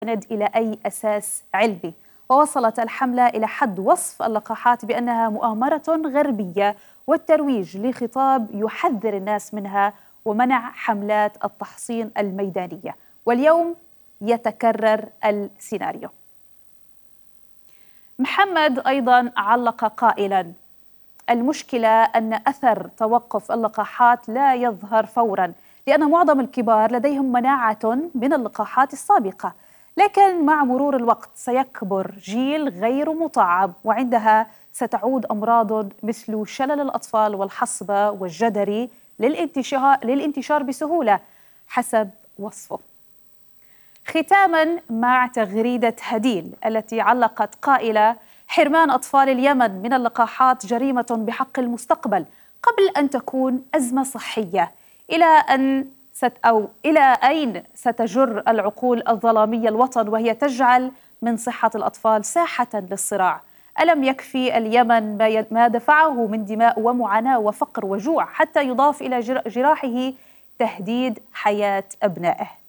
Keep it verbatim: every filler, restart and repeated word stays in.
تستند إلى أي أساس علمي. ووصلت الحملة إلى حد وصف اللقاحات بأنها مؤامرة غربية والترويج لخطاب يحذر الناس منها ومنع حملات التحصين الميدانية. واليوم يتكرر السيناريو. محمد أيضا علق قائلا: المشكلة أن أثر توقف اللقاحات لا يظهر فورا لأن معظم الكبار لديهم مناعة من اللقاحات السابقة، لكن مع مرور الوقت سيكبر جيل غير مطعم، وعندها ستعود أمراض مثل شلل الأطفال والحصبة والجدري للانتشار, للانتشار بسهولة حسب وصفه. ختاما مع تغريدة هديل التي علقت قائلة: حرمان أطفال اليمن من اللقاحات جريمة بحق المستقبل قبل أن تكون أزمة صحية. إلى أن ست أو إلى أين ستجر العقول الظلامية الوطن وهي تجعل من صحة الأطفال ساحة للصراع؟ ألم يكفي اليمن ما دفعه من دماء ومعاناة وفقر وجوع حتى يضاف إلى جراحه تهديد حياة أبنائه؟